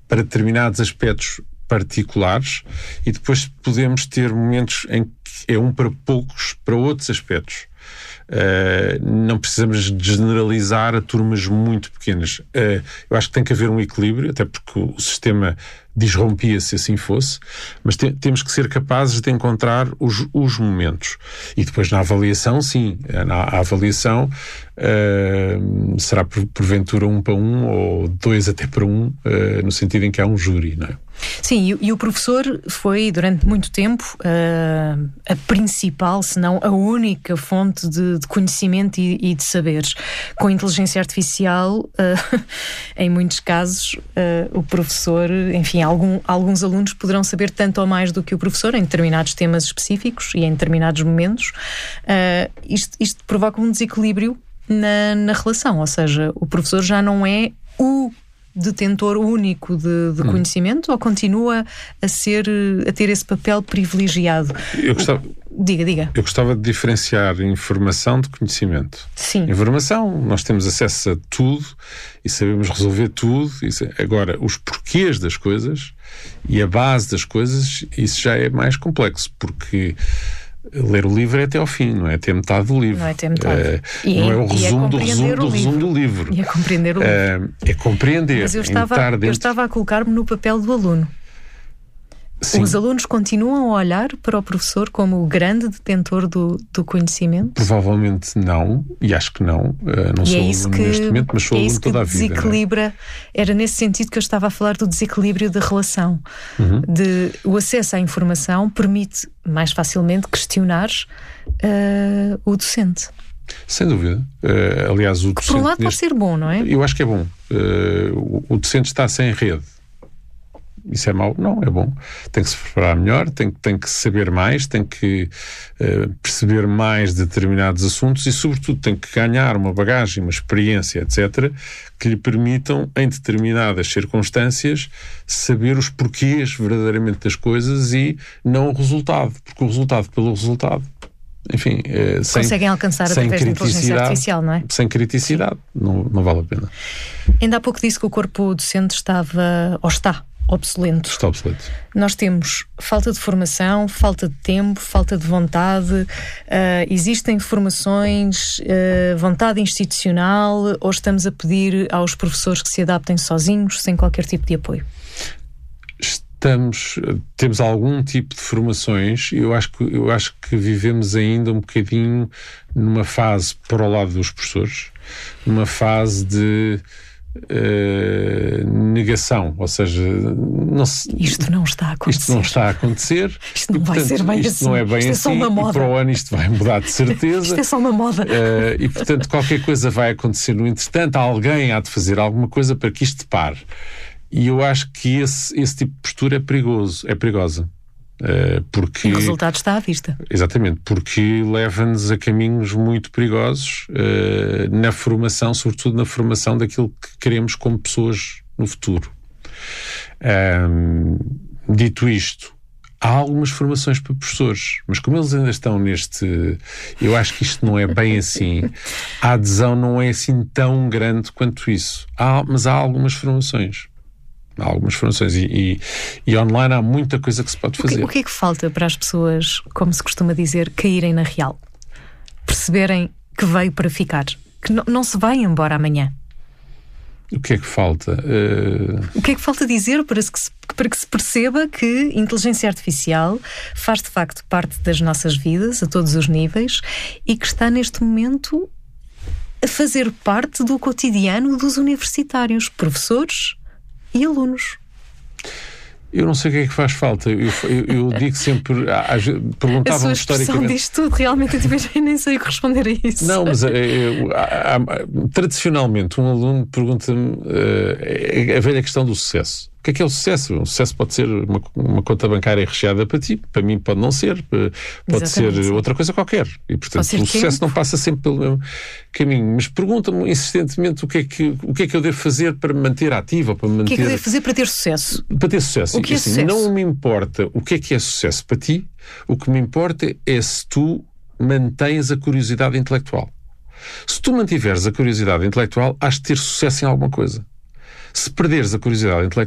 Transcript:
para determinados aspectos particulares, e depois podemos ter momentos em que é para poucos, para outros aspectos. Não precisamos generalizar a turmas muito pequenas. Eu acho que tem que haver um equilíbrio, até porque o sistema disrompia se assim fosse, mas temos que ser capazes de encontrar os momentos. E depois na avaliação, sim, a avaliação será porventura 1 para 1 ou 2 até para 1, no sentido em que há um júri, não é? Sim, e o professor foi durante muito tempo a principal, se não a única fonte de conhecimento e de saberes. Com a inteligência artificial, em muitos casos, o professor, enfim, alguns alunos poderão saber tanto ou mais do que o professor em determinados temas específicos e em determinados momentos. Isto provoca um desequilíbrio na relação, ou seja, o professor já não é o detentor único de conhecimento, ou continua a ter esse papel privilegiado? Diga. Eu gostava de diferenciar informação de conhecimento. Sim. Informação, nós temos acesso a tudo e sabemos resolver tudo. Agora, os porquês das coisas e a base das coisas, isso já é mais complexo, porque ler o livro é até ao fim, não é até metade do livro. Não é até metade. Não é o resumo do resumo do livro. E é compreender o livro. É compreender. Mas eu estava a colocar-me no papel do aluno. Sim. Os alunos continuam a olhar para o professor como o grande detentor do conhecimento? Provavelmente não, e acho que não. Não sou aluno neste momento, mas sou aluno toda a vida. Desequilibra, era nesse sentido que eu estava a falar do desequilíbrio da relação. O acesso à informação permite mais facilmente questionar o docente. Sem dúvida. Aliás, o docente... Por um lado pode ser bom, não é? Eu acho que é bom. O docente está sem rede. Isso é mau? Não, é bom. Tem que se preparar melhor, tem que saber mais, tem que perceber mais de determinados assuntos e, sobretudo, tem que ganhar uma bagagem, uma experiência, etc., que lhe permitam, em determinadas circunstâncias, saber os porquês verdadeiramente das coisas e não o resultado. Porque o resultado pelo resultado, enfim, conseguem alcançar através da inteligência artificial, não é? Sem criticidade, não vale a pena. Ainda há pouco disse que o corpo docente estava, ou está, obsoleto. Está obsoleto. Nós temos falta de formação, falta de tempo, falta de vontade, existem formações, vontade institucional, ou estamos a pedir aos professores que se adaptem sozinhos, sem qualquer tipo de apoio? Temos algum tipo de formações. Eu acho que vivemos ainda um bocadinho numa fase para o lado dos professores, numa fase de negação, ou seja, isto não está a acontecer. Isto não está a acontecer. Isto não vai ser bem isto assim. Não é bem isto assim. É só uma moda. E para o ano isto vai mudar de certeza. Isto é só uma moda. E portanto qualquer coisa vai acontecer no entretanto. Alguém há de fazer alguma coisa para que isto pare. E eu acho que esse tipo de postura é perigosa. Porque, e o resultado está à vista. Exatamente, porque leva-nos a caminhos muito perigosos na formação, sobretudo na formação daquilo que queremos como pessoas no futuro. Dito isto, há algumas formações para professores, mas como eles ainda estão eu acho que isto não é bem assim. A adesão não é assim tão grande quanto isso. Mas há algumas formações. Há algumas formações e online há muita coisa que se pode fazer. O que é que falta para as pessoas, como se costuma dizer, caírem na real? Perceberem que veio para ficar, que não se vai embora amanhã. O que é que falta? O que é que falta dizer para que se perceba que inteligência artificial faz de facto parte das nossas vidas, a todos os níveis, e que está neste momento a fazer parte do cotidiano dos universitários, professores e alunos? Eu não sei o que é que faz falta. Eu digo sempre, perguntavam-me historicamente... A sua expressão diz tudo, realmente eu nem sei o que responder a isso. Não, mas tradicionalmente um aluno pergunta-me a velha questão do sucesso. O que é o sucesso? O sucesso pode ser uma conta bancária recheada para ti, para mim pode não ser, pode ser outra coisa qualquer. E portanto o sucesso não passa sempre pelo mesmo caminho. Mas pergunta-me insistentemente o que é que eu devo fazer para me manter ativo, para me manter... O que é que eu devo fazer para ter sucesso? Para ter sucesso. O que é sucesso? Não me importa o que é sucesso para ti, o que me importa é se tu mantens a curiosidade intelectual. Se tu mantiveres a curiosidade intelectual, has de ter sucesso em alguma coisa. Se perderes a curiosidade intelectual,